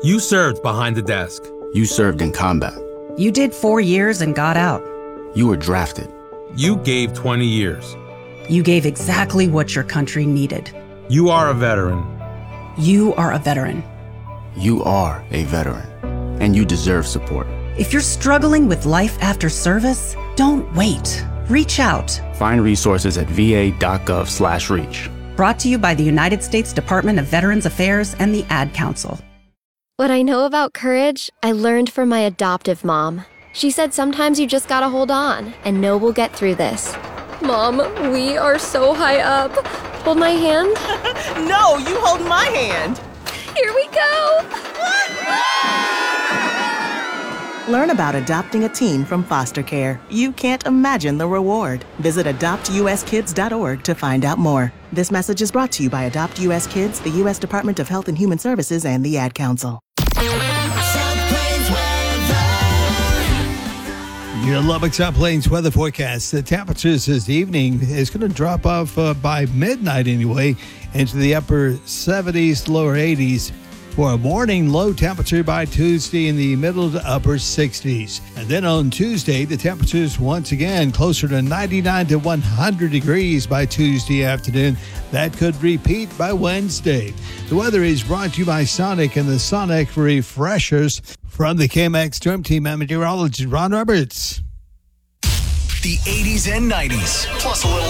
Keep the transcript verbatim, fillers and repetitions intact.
You served behind the desk. You served in combat. You did four years and got out. You were drafted. You gave twenty years. You gave exactly what your country needed. You are a veteran. You are a veteran. You are a veteran, and you deserve support. If you're struggling with life after service, don't wait. Reach out. Find resources at va.gov slash reach. Brought to you by the United States Department of Veterans Affairs and the Ad Council. What I know about courage, I learned from my adoptive mom. She said sometimes you just gotta hold on and know we'll get through this. Mom, we are so high up. Hold my hand. No, you hold my hand. Here we go. Learn about adopting a teen from foster care. You can't imagine the reward. Visit adopt u s kids dot org to find out more. This message is brought to you by Adopt U S Kids, the U S Department of Health and Human Services, and the Ad Council. Your Lubbock South Plains weather forecast. The temperatures this evening is going to drop off uh, by midnight anyway into the upper seventies, lower eighties. For a morning low temperature by Tuesday in the middle to upper sixties. And then on Tuesday, the temperatures once again closer to ninety-nine to one hundred degrees by Tuesday afternoon. That could repeat by Wednesday. The weather is brought to you by Sonic and the Sonic Refreshers. From the K M X Storm Team, I'm meteorologist Ron Roberts. The eighties and nineties, plus a little